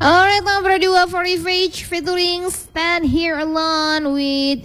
Alright, nomor 2 for Revenge featuring Stand Here Alone with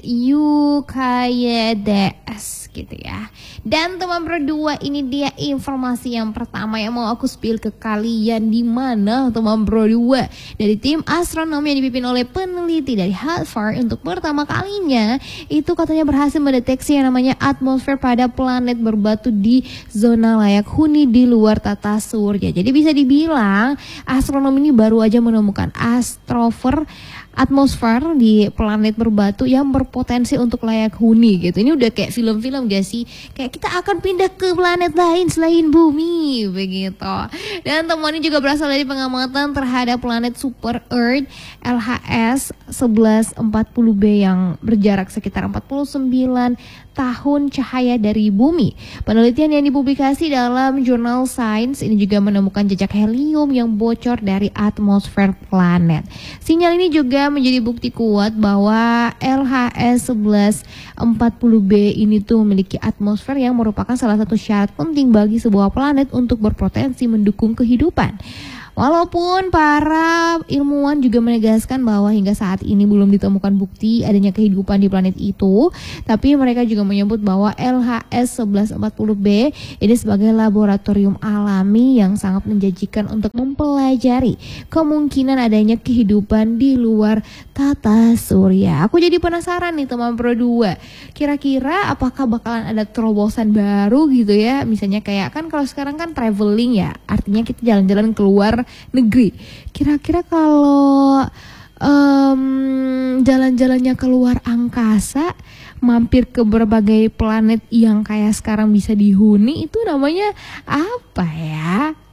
UKYDS gitu ya. Dan teman berdua, ini dia informasi yang pertama yang mau aku spill ke kalian, di mana teman berdua dari tim astronomi yang dipimpin oleh peneliti dari Harvard untuk pertama kalinya itu katanya berhasil mendeteksi yang namanya atmosfer pada planet berbatu di zona layak huni di luar tata surya. Jadi bisa dibilang astronom ini baru aja menemukan atmosfer di planet berbatu yang berpotensi untuk layak huni gitu. Ini udah kayak film-film gak sih? Kayak kita akan pindah ke planet lain selain bumi begitu. Dan temuan ini juga berasal dari pengamatan terhadap planet Super Earth LHS 1140b yang berjarak sekitar 49 tahun cahaya dari bumi. Penelitian yang dipublikasi dalam jurnal Science ini juga menemukan jejak helium yang bocor dari atmosfer planet. Sinyal ini juga menjadi bukti kuat bahwa LHS 1140b ini tuh memiliki atmosfer yang merupakan salah satu syarat penting bagi sebuah planet untuk berpotensi mendukung kehidupan. Walaupun para ilmuwan juga menegaskan bahwa hingga saat ini belum ditemukan bukti adanya kehidupan di planet itu, tapi mereka juga menyebut bahwa LHS 1140b ini sebagai laboratorium alami yang sangat menjanjikan untuk mempelajari kemungkinan adanya kehidupan di luar tata surya. Aku jadi penasaran nih teman Pro 2, kira-kira apakah bakalan ada terobosan baru gitu ya, misalnya kayak kan kalau sekarang kan traveling ya, artinya kita jalan-jalan keluar negeri. Kira-kira kalau jalan-jalannya keluar angkasa, mampir ke berbagai planet yang kayak sekarang bisa dihuni, itu namanya apa ya?